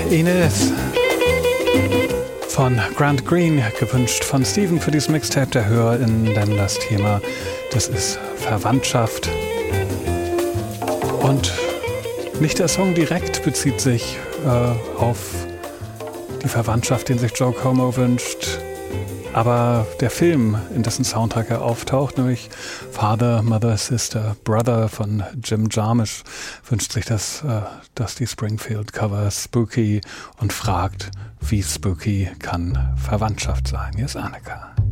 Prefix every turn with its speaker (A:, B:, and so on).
A: Ines von Grant Green, gewünscht von Steven für dieses Mixtape der HörerInnen, denn das Thema, das ist Verwandtschaft. Und nicht der Song direkt bezieht sich auf die Verwandtschaft, den sich Joe Como wünscht, aber der Film, in dessen Soundtrack er auftaucht, nämlich Father, Mother, Sister, Brother von Jim Jarmusch, wünscht sich das Dusty Springfield-Cover Spooky und fragt, wie spooky kann Verwandtschaft sein? Hier ist Annika.